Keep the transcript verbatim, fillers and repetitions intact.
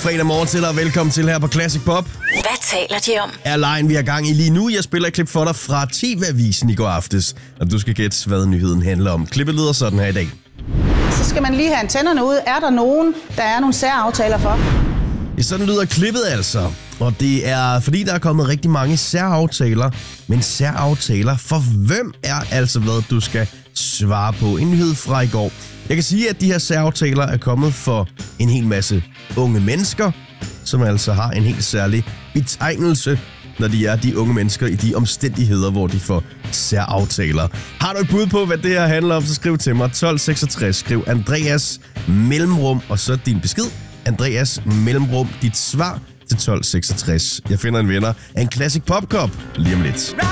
fredag morgen til dig, og velkommen til her på Classic Pop. Hvad taler de om? Er lejen, vi er gang i lige nu. Jeg spiller et klip for dig fra T V-avisen i går aftes, og du skal gætte, hvad nyheden handler om. Klippet lyder sådan her i dag. Så skal man lige have antennerne ud. Er der nogen, der er nogle særaftaler for? Ja, sådan lyder klippet altså. Og det er fordi, der er kommet rigtig mange særaftaler. Men særaftaler for hvem er altså, hvad du skal svare på. En nyhed fra i går. Jeg kan sige, at de her særaftaler er kommet for en hel masse unge mennesker, som altså har en helt særlig betegnelse, når de er de unge mennesker i de omstændigheder, hvor de får særaftaler. Har du et bud på, hvad det her handler om, så skriv til mig tolv seksogtres. Skriv Andreas mellemrum, og så din besked. Andreas mellemrum, dit svar til tolv seksogtres. Jeg finder en vinder af en Classic Pop Cup lige om lidt.